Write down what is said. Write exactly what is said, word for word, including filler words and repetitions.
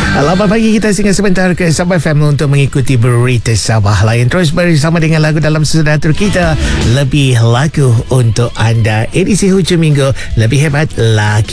Selamat pagi, kita singgah sebentar ke Sabah F M untuk mengikuti berita Sabah lain. Terus bersama dengan lagu dalam susunan kita. Lebih lagu untuk anda. Edisi hujung minggu, lebih hebat lagi.